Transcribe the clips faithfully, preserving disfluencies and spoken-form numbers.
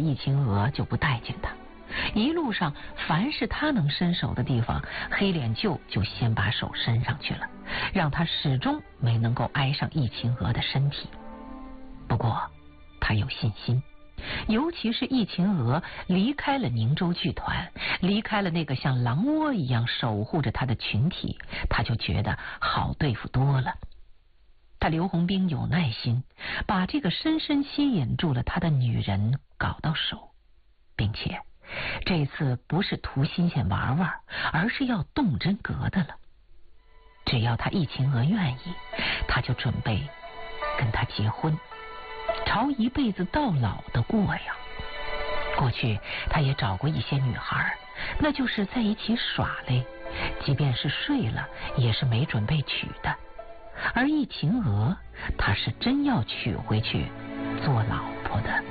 易秦娥就不待见他，一路上凡是他能伸手的地方，黑脸舅就先把手伸上去了，让他始终没能够挨上易秦娥的身体。不过他有信心，尤其是易秦娥离开了宁州剧团，离开了那个像狼窝一样守护着他的群体，他就觉得好对付多了。他刘洪兵有耐心，把这个深深吸引住了他的女人搞到手，并且这次不是图新鲜玩玩，而是要动真格的了。只要他易秦娥愿意，他就准备跟他结婚，朝一辈子到老的过呀。过去他也找过一些女孩，那就是在一起耍嘞，即便是睡了也是没准备娶的。而易秦娥他是真要娶回去做老婆的。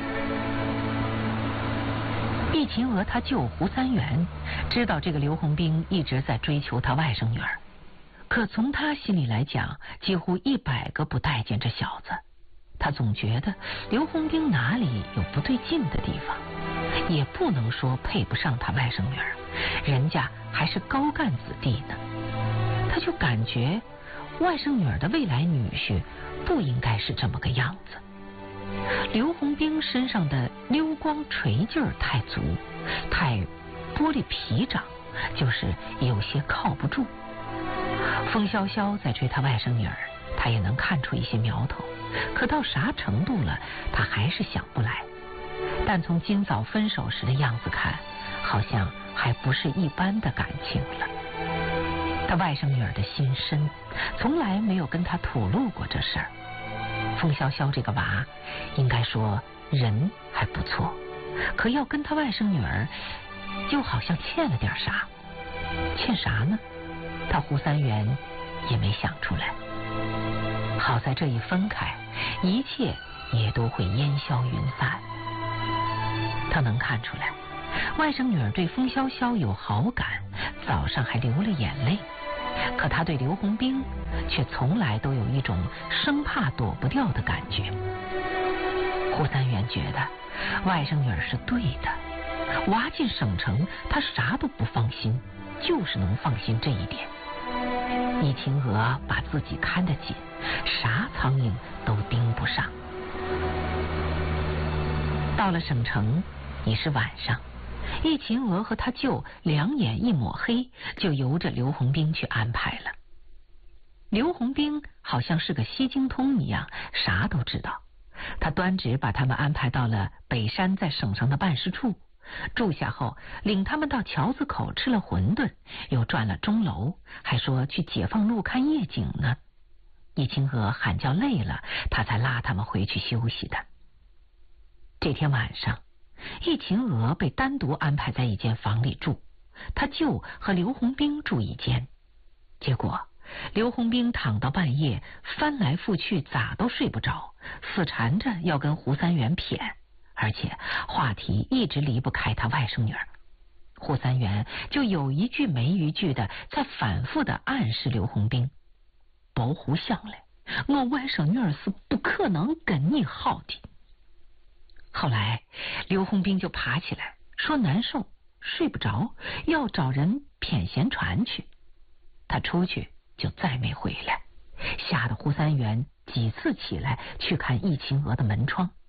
易秦娥他舅胡三元知道这个刘洪兵一直在追求他外甥女儿，可从他心里来讲，几乎一百个不待见这小子。他总觉得刘洪兵哪里有不对劲的地方，也不能说配不上他外甥女儿，人家还是高干子弟呢。他就感觉外甥女儿的未来女婿不应该是这么个样子。刘洪兵身上的溜光锤劲儿太足，太玻璃皮掌，就是有些靠不住。风萧萧在追他外甥女儿，他也能看出一些苗头，可到啥程度了他还是想不来。但从今早分手时的样子看，好像还不是一般的感情了。他外甥女儿的心深，从来没有跟他吐露过这事儿。风萧萧这个娃应该说人还不错，可要跟他外甥女儿又好像欠了点啥。欠啥呢？他胡三元也没想出来。好在这一分开，一切也都会烟消云散。他能看出来外甥女儿对风萧萧有好感，早上还流了眼泪，可他对刘洪兵却从来都有一种生怕躲不掉的感觉。胡三元觉得外甥女儿是对的，娃进省城他啥都不放心，就是能放心这一点。易秦娥把自己看得紧，啥苍蝇都盯不上。到了省城已是晚上，易秦娥和他舅两眼一抹黑，就由着刘洪兵去安排了。刘洪兵好像是个西京通一样，啥都知道。他端直把他们安排到了北山在省城的办事处，住下后领他们到桥子口吃了馄饨，又转了钟楼，还说去解放路看夜景呢。易秦娥喊叫累了，他才拉他们回去休息的。这天晚上，易秦娥被单独安排在一间房里住，他舅和刘洪兵住一间。结果刘洪兵躺到半夜，翻来覆去咋都睡不着，死缠着要跟胡三元谝，而且话题一直离不开他外甥女儿。胡三元就有一句没一句的在反复的暗示刘洪兵，保护相嘞，我外甥女儿是不可能跟你好的。后来刘洪兵就爬起来说难受，睡不着，要找人谝闲传去。他出去就再没回来，吓得胡三元几次起来去看易秦娥的门窗。